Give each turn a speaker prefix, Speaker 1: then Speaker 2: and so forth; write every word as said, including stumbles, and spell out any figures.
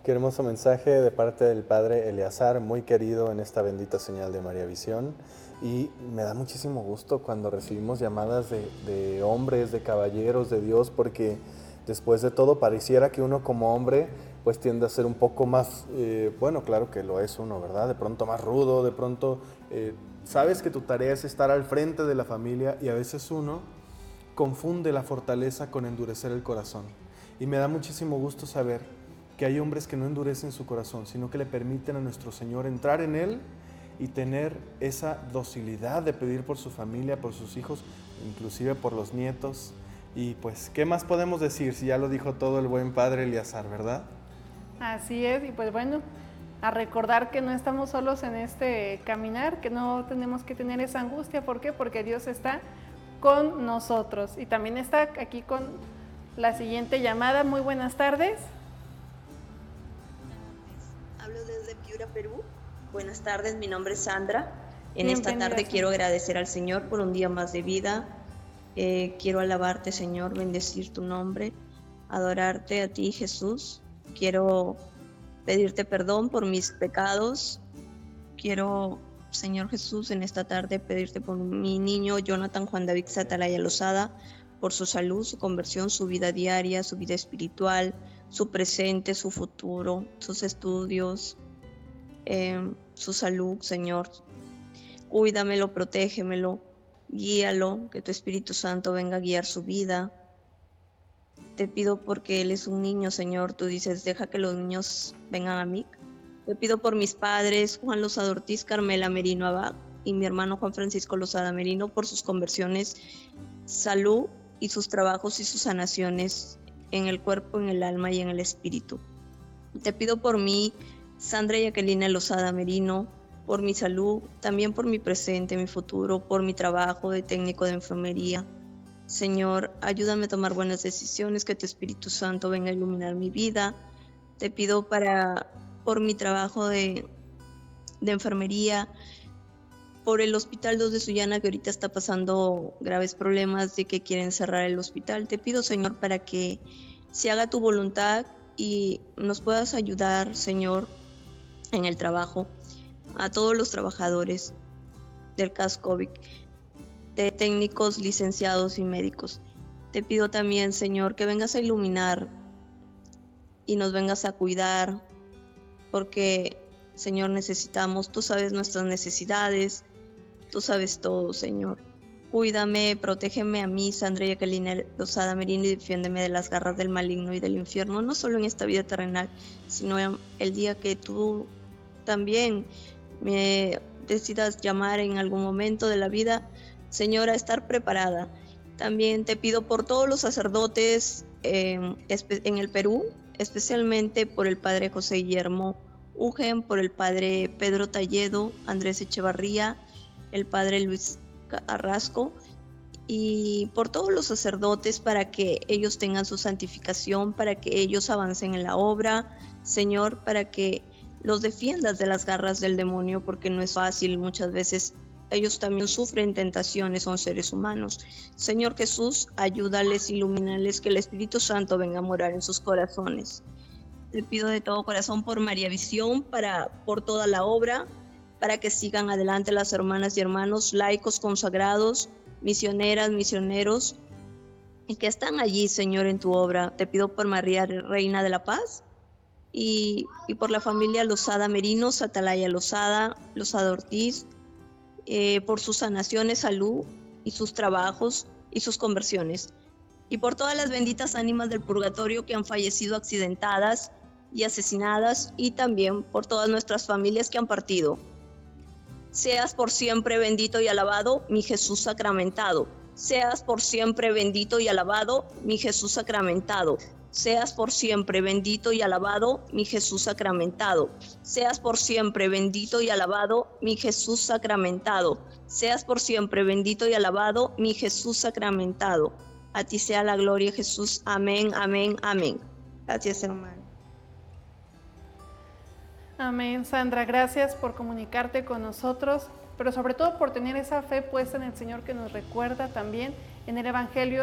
Speaker 1: Qué hermoso mensaje de parte del Padre Eleazar, muy querido en esta bendita señal de María Visión. Y me da muchísimo gusto cuando recibimos llamadas de, de hombres, de caballeros de Dios, porque después de todo pareciera que uno como hombre pues tiende a ser un poco más, eh, bueno, claro que lo es uno, ¿verdad? De pronto más rudo, de pronto eh, sabes que tu tarea es estar al frente de la familia y a veces uno confunde la fortaleza con endurecer el corazón. Y me da muchísimo gusto saber que hay hombres que no endurecen su corazón, sino que le permiten a nuestro Señor entrar en él y tener esa docilidad de pedir por su familia, por sus hijos, inclusive por los nietos. Y pues, ¿qué más podemos decir si ya lo dijo todo el buen Padre Eleazar, verdad?
Speaker 2: Así es, y pues bueno, a recordar que no estamos solos en este caminar, que no tenemos que tener esa angustia. ¿Por qué? Porque Dios está con nosotros. Y también está aquí con la siguiente llamada. Muy buenas tardes.
Speaker 3: Hablo desde Piura, Perú. Buenas tardes, mi nombre es Sandra. En
Speaker 2: Bienvenida,
Speaker 3: esta tarde
Speaker 2: Sandra.
Speaker 3: quiero agradecer al Señor por un día más de vida. Eh, quiero alabarte, Señor, bendecir tu nombre, adorarte a ti, Jesús. Quiero pedirte perdón por mis pecados. Quiero, Señor Jesús, en esta tarde pedirte por mi niño Jonathan Juan David Satalaya Lozada, por su salud, su conversión, su vida diaria, su vida espiritual, su presente, su futuro, sus estudios, eh, su salud, Señor. Cuídamelo, protégemelo, guíalo, que tu Espíritu Santo venga a guiar su vida. Te pido porque él es un niño, Señor. Tú dices, deja que los niños vengan a mí. Te pido por mis padres, Juan Lozada Ortiz, Carmela Merino Abad, y mi hermano Juan Francisco Lozada Merino, por sus conversiones, salud y sus trabajos y sus sanaciones en el cuerpo, en el alma y en el espíritu. Te pido por mí, Sandra Jacqueline Lozada Merino, por mi salud, también por mi presente, mi futuro, por mi trabajo de técnico de enfermería. Señor, ayúdame a tomar buenas decisiones, que tu Espíritu Santo venga a iluminar mi vida. Te pido para, por mi trabajo de, de enfermería, por el Hospital dos de Sullana, que ahorita está pasando graves problemas de que quieren cerrar el hospital. Te pido, Señor, para que se haga tu voluntad y nos puedas ayudar, Señor, en el trabajo, a todos los trabajadores del C A S COVID, de técnicos, licenciados y médicos. Te pido también, Señor, que vengas a iluminar y nos vengas a cuidar, porque, Señor, necesitamos, tú sabes nuestras necesidades, tú sabes todo, Señor. Cuídame, protégeme a mí, Sandra Jacqueline Lozada Merino, y defiéndeme de las garras del maligno y del infierno, no solo en esta vida terrenal, sino el día que tú también me decidas llamar en algún momento de la vida, Señora, estar preparada. También te pido por todos los sacerdotes eh, en el Perú, especialmente por el Padre José Guillermo Ugen, por el Padre Pedro Talledo, Andrés Echevarría, el Padre Luis Carrasco, y por todos los sacerdotes, para que ellos tengan su santificación, para que ellos avancen en la obra, Señor, para que los defiendas de las garras del demonio, porque no es fácil. Muchas veces ellos también sufren tentaciones, son seres humanos. Señor Jesús, ayúdales, ilumínales, que el Espíritu Santo venga a morar en sus corazones. Te pido de todo corazón por María Visión, para, por toda la obra, para que sigan adelante las hermanas y hermanos, laicos consagrados, misioneras, misioneros, y que están allí, Señor, en tu obra. Te pido por María, Reina de la Paz, y, y por la familia Lozada Merino, Satalaya Lozada, Lozada Ortiz, eh, por sus sanaciones, salud y sus trabajos y sus conversiones. Y por todas las benditas ánimas del purgatorio que han fallecido accidentadas y asesinadas, y también por todas nuestras familias que han partido. Seas por siempre bendito y alabado, mi Jesús sacramentado. Seas por siempre bendito y alabado, mi Jesús sacramentado. Seas por siempre bendito y alabado, mi Jesús sacramentado. Seas por siempre bendito y alabado, mi Jesús sacramentado. Seas por siempre bendito y alabado, mi Jesús sacramentado. A ti sea la gloria, Jesús. Amén, amén, amén. Gracias, hermano.
Speaker 2: Amén, Sandra. Gracias por comunicarte con nosotros, pero sobre todo por tener esa fe puesta en el Señor, que nos recuerda también en el Evangelio